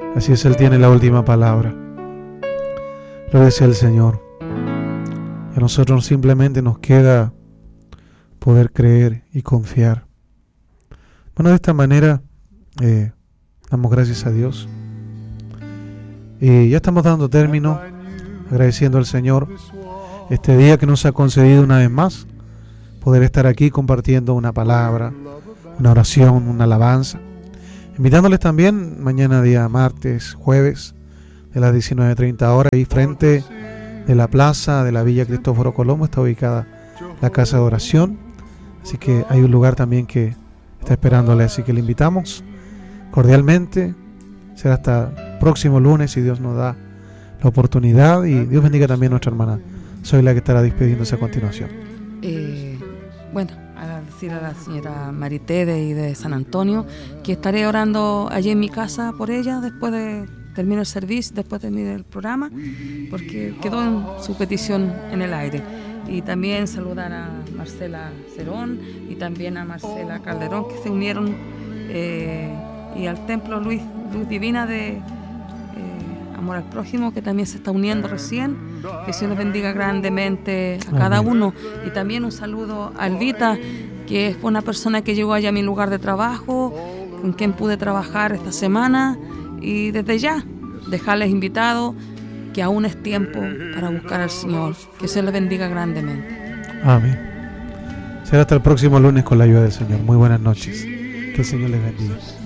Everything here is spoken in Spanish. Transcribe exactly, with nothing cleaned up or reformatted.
Así es, Él tiene la última palabra. Gloria sea el Señor. Y a nosotros simplemente nos queda poder creer y confiar. Bueno, de esta manera eh, damos gracias a Dios. Y ya estamos dando término, agradeciendo al Señor este día que nos ha concedido una vez más poder estar aquí compartiendo una palabra, una oración, una alabanza. Invitándoles también mañana día martes, jueves, de las diecinueve treinta horas, ahí frente de la plaza de la Villa Cristóforo Colombo está ubicada la casa de oración. Así que hay un lugar también que está esperándole, así que le invitamos cordialmente. Será hasta próximo lunes si Dios nos da la oportunidad, y Dios bendiga también a nuestra hermana Soy la que estará despidiéndose a continuación. Eh, bueno, agradecer a la señora Marité de, y de San Antonio, que estaré orando allí en mi casa por ella después de terminar el servicio, después de terminar el programa, porque quedó en su petición en el aire. Y también saludar a Marcela Cerón y también a Marcela Calderón, que se unieron, eh, y al Templo Luz, Luz Divina de eh, Amor al Prójimo, que también se está uniendo recién. Que Dios les bendiga grandemente a cada uno. Y también un saludo a Elvita, que fue una persona que llegó allá a mi lugar de trabajo, con quien pude trabajar esta semana, y desde ya dejarles invitados que aún es tiempo para buscar al Señor. Que se les bendiga grandemente. Amén. Será hasta el próximo lunes con la ayuda del Señor. Muy buenas noches. Que el Señor les bendiga.